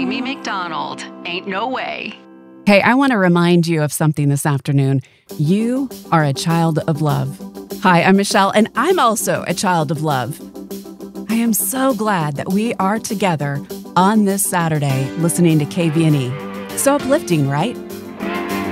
Amy McDonald. Ain't no way. Hey, I want to remind you of something this afternoon. You are a child of love. Hi, I'm Michelle, and I'm also a child of love. I am so glad that we are together on this Saturday listening to KVNE. So uplifting, right?